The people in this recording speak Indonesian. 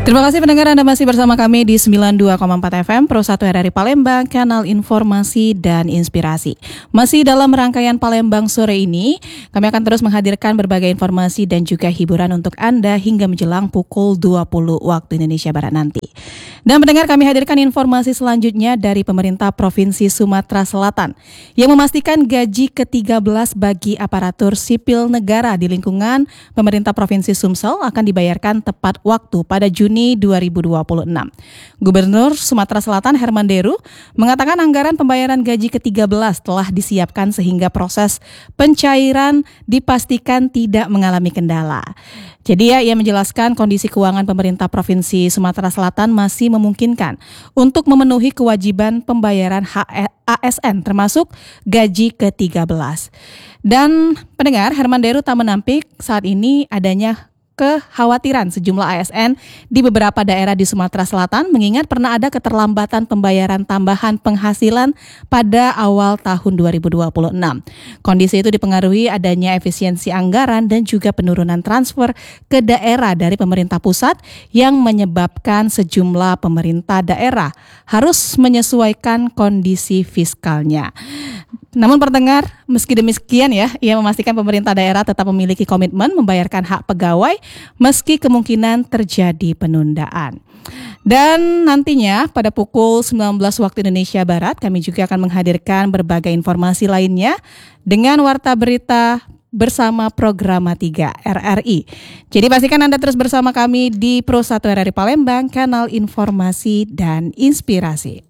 Terima kasih pendengar, Anda masih bersama kami di 92,4 FM Pro 1 RRI Palembang, kanal informasi dan inspirasi. Masih dalam rangkaian Palembang sore ini, kami akan terus menghadirkan berbagai informasi dan juga hiburan untuk Anda hingga menjelang pukul 20 waktu Indonesia Barat nanti. Dan pendengar, kami hadirkan informasi selanjutnya dari pemerintah Provinsi Sumatera Selatan yang memastikan gaji ke-13 bagi aparatur sipil negara di lingkungan pemerintah Provinsi Sumsel akan dibayarkan tepat waktu pada Juni 2026. Gubernur Sumatera Selatan Herman Deru mengatakan anggaran pembayaran gaji ke-13 telah disiapkan sehingga proses pencairan dipastikan tidak mengalami kendala. Jadi ia menjelaskan kondisi keuangan pemerintah Provinsi Sumatera Selatan masih memungkinkan untuk memenuhi kewajiban pembayaran ASN termasuk gaji ke-13. Dan pendengar, Herman Deru tak menampik saat ini adanya kekhawatiran sejumlah ASN di beberapa daerah di Sumatera Selatan mengingat pernah ada keterlambatan pembayaran tambahan penghasilan pada awal tahun 2026. Kondisi itu dipengaruhi adanya efisiensi anggaran dan juga penurunan transfer ke daerah dari pemerintah pusat yang menyebabkan sejumlah pemerintah daerah harus menyesuaikan kondisi fiskalnya. Namun pendengar, meski demikian ia memastikan pemerintah daerah tetap memiliki komitmen membayarkan hak pegawai meski kemungkinan terjadi penundaan. Dan nantinya pada pukul 19 waktu Indonesia Barat kami juga akan menghadirkan berbagai informasi lainnya dengan Warta Berita bersama Programa 3 RRI. Jadi pastikan Anda terus bersama kami di Pro 1 RRI Palembang, kanal informasi dan inspirasi.